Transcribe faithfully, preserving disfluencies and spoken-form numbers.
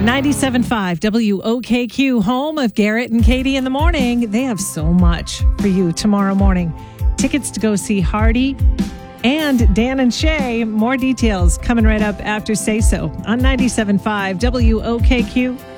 ninety-seven point five W O K Q, home of Garrett and Katie in the morning. They have so much for you tomorrow morning. Tickets to go see Hardy and Dan and Shay. More details coming right up after Say So on ninety-seven point five W O K Q.